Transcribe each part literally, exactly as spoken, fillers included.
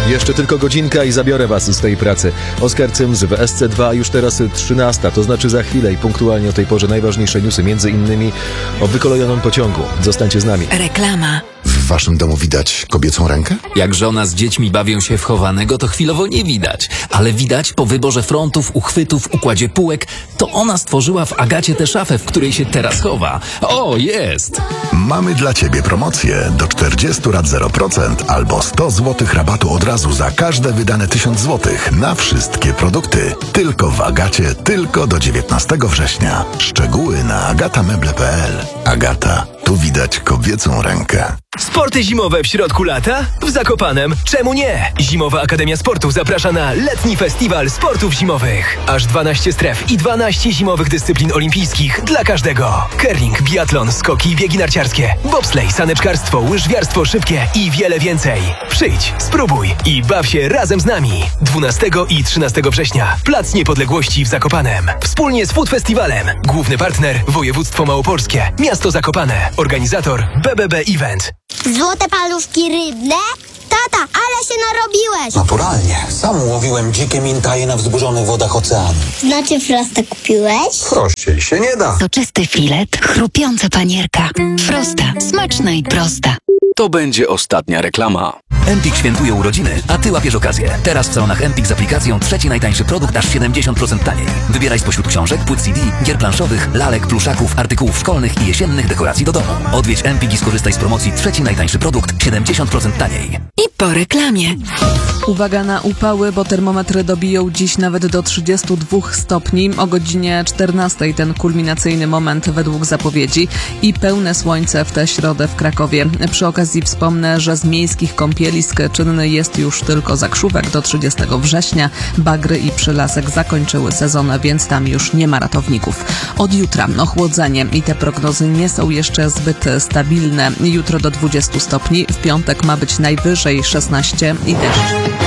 Jeszcze tylko godzinka i zabiorę was z tej pracy. Oskar Cyms w S C dwa, już teraz trzynasta, to znaczy za chwilę i punktualnie o tej porze najważniejsze newsy, między innymi o wykolejonym pociągu. Zostańcie z nami. Reklama. W waszym domu widać kobiecą rękę? Jak żona z dziećmi bawią się w chowanego, to chwilowo nie widać. Ale widać po wyborze frontów, uchwytów, układzie półek, to ona stworzyła w Agacie tę szafę, w której się teraz chowa. O, jest! Mamy dla ciebie promocję do czterdziestu rat zero procent albo sto złotych rabatu od razu za każde wydane tysiąc złotych na wszystkie produkty. Tylko w Agacie, tylko do dziewiętnastego września. Szczegóły na agatameble kropka p l. Agata, tu widać kobiecą rękę. Sporty zimowe w środku lata? W Zakopanem. Czemu nie? Zimowa Akademia Sportu zaprasza na letni festiwal sportów zimowych. Aż dwanaście stref i dwanaście zimowych dyscyplin olimpijskich dla każdego. Curling, biatlon, skoki i biegi narciarskie, bobsleigh, saneczkarstwo, łyżwiarstwo szybkie i wiele więcej. Przyjdź, spróbuj i baw się razem z nami. dwunastego i trzynastego września. Plac Niepodległości w Zakopanem. Wspólnie z Food Festiwalem. Główny partner Województwo Małopolskie. Miasto Zakopane. Organizator B B B Event. Złote paluszki rybne? Tata, ale się narobiłeś! Naturalnie. Sam łowiłem dzikie mintaje na wzburzonych wodach oceanu. Znaczy Frosta kupiłeś? Prościej się nie da. Soczysty filet, chrupiąca panierka. Frosta, smaczna i prosta. To będzie ostatnia reklama. Empik świętuje urodziny, a ty łapiesz okazję. Teraz w salonach Empik z aplikacją trzeci najtańszy produkt aż siedemdziesiąt procent taniej. Wybieraj spośród książek, płyt C D, gier planszowych, lalek, pluszaków, artykułów szkolnych i jesiennych dekoracji do domu. Odwiedź Empik i skorzystaj z promocji trzeci najtańszy produkt siedemdziesiąt procent taniej. I po reklamie. Uwaga na upały, bo termometry dobiją dziś nawet do trzydziestu dwóch stopni. O godzinie czternastej ten kulminacyjny moment według zapowiedzi i pełne słońce w tę środę w Krakowie. Przy okazji wspomnę, że z miejskich kąpielisk czynny jest już tylko Zakrzówek do trzydziestego września. Bagry i Przylasek zakończyły sezon, więc tam już nie ma ratowników. Od jutra ochłodzenie i te prognozy nie są jeszcze zbyt stabilne. Jutro do dwudziestu stopni, w piątek ma być najwyżej szesnaście i deszcz.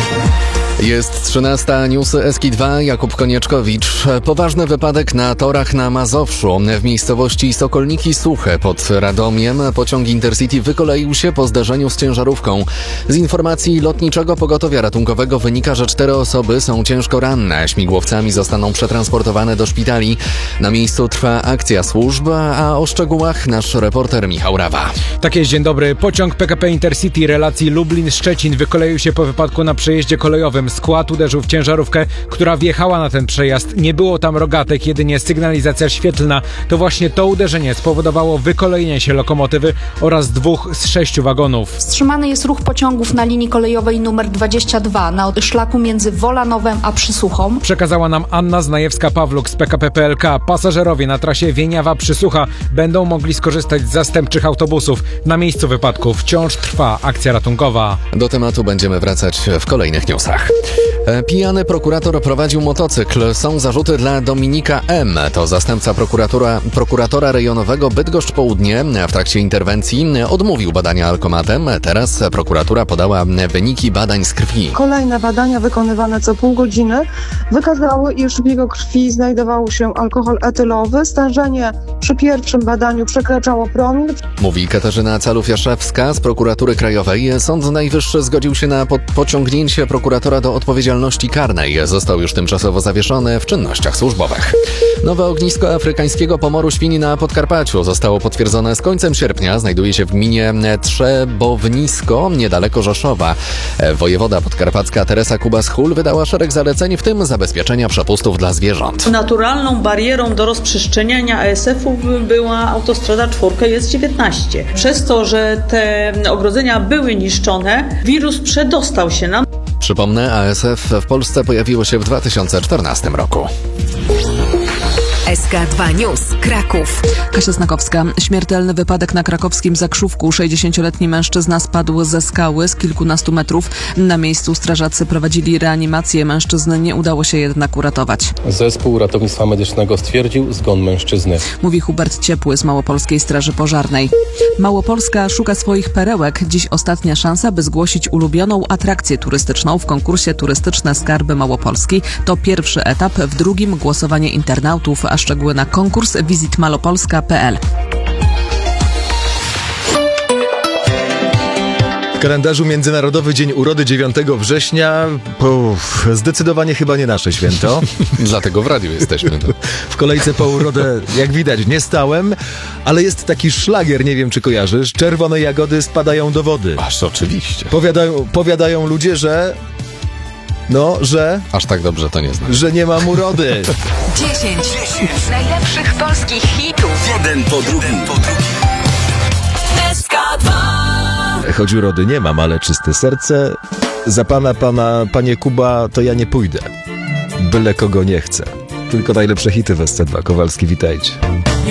Jest trzynasta, newsy S K dwa, Jakub Konieczkowicz. Poważny wypadek na torach na Mazowszu. W miejscowości Sokolniki Suche pod Radomiem pociąg Intercity wykoleił się po zdarzeniu z ciężarówką. Z informacji Lotniczego Pogotowia Ratunkowego wynika, że cztery osoby są ciężko ranne. Śmigłowcami zostaną przetransportowane do szpitali. Na miejscu trwa akcja służb, a o szczegółach nasz reporter Michał Rawa. Tak jest, dzień dobry. Pociąg P K P Intercity relacji Lublin-Szczecin wykoleił się po wypadku na przejeździe kolejowym. Skład uderzył w ciężarówkę, która wjechała na ten przejazd. Nie było tam rogatek, jedynie sygnalizacja świetlna. To właśnie to uderzenie spowodowało wykolejenie się lokomotywy oraz dwóch z sześciu wagonów. Wstrzymany jest ruch pociągów na linii kolejowej numer dwadzieścia dwa na szlaku między Wolanowem a Przysuchą. Przekazała nam Anna Znajewska-Pawluk z P K P P L K. Pasażerowie na trasie Wieniawa-Przysłucha będą mogli skorzystać z zastępczych autobusów. Na miejscu wypadku wciąż trwa akcja ratunkowa. Do tematu będziemy wracać w kolejnych newsach. Pijany prokurator prowadził motocykl. Są zarzuty dla Dominika M. To zastępca prokuratora, prokuratora rejonowego Bydgoszcz Południe. W trakcie interwencji odmówił badania alkomatem. Teraz prokuratura podała wyniki badań z krwi. Kolejne badania wykonywane co pół godziny wykazały, iż w jego krwi znajdował się alkohol etylowy. Stężenie przy pierwszym badaniu przekraczało promil. Mówi Katarzyna Calów-Jaszewska z prokuratury krajowej. Sąd Najwyższy zgodził się na po- pociągnięcie prokuratora do odpowiedzialności karnej. Został już tymczasowo zawieszony w czynnościach służbowych. Nowe ognisko afrykańskiego pomoru świni na Podkarpaciu zostało potwierdzone z końcem sierpnia. Znajduje się w gminie Trzebownisko, niedaleko Rzeszowa. Wojewoda podkarpacka Teresa Kubas-Hul wydała szereg zaleceń, w tym zabezpieczenia przepustów dla zwierząt. Naturalną barierą do rozprzestrzeniania A S F-u była autostrada czwórka S dziewiętnaście. Przez to, że te ogrodzenia były niszczone, wirus przedostał się nam. Przypomnę, A S F w Polsce pojawiło się w dwa tysiące czternastym roku. S K dwa News, Kraków. Kasia Snakowska. Śmiertelny wypadek na krakowskim Zakrzówku. sześćdziesięcioletni mężczyzna spadł ze skały z kilkunastu metrów. Na miejscu strażacy prowadzili reanimację. Mężczyzny nie udało się jednak uratować. Zespół ratownictwa medycznego stwierdził zgon mężczyzny. Mówi Hubert Ciepły z Małopolskiej Straży Pożarnej. Małopolska szuka swoich perełek. Dziś ostatnia szansa, by zgłosić ulubioną atrakcję turystyczną w konkursie Turystyczne Skarby Małopolski. To pierwszy etap, w drugim głosowanie internautów, a szczegóły na konkurs wizyt malopolska kropka p l. W kalendarzu Międzynarodowy Dzień Urody dziewiątego września. Puf, zdecydowanie chyba nie nasze święto. Dlatego w radiu jesteśmy. No. W kolejce po urodę, jak widać, nie stałem, ale jest taki szlagier, nie wiem czy kojarzysz. Czerwone jagody spadają do wody. Aż oczywiście. Powiadają, powiadają ludzie, że... No, że... Aż tak dobrze to nie znam. Że nie mam urody. dziesięć najlepszych polskich hitów. Jeden po drugim. Po drugim. S K dwa. Choć urody nie mam, ale czyste serce. Za pana, pana, panie Kuba, to ja nie pójdę. Byle kogo nie chcę. Tylko najlepsze hity w S C dwa. Kowalski, witajcie.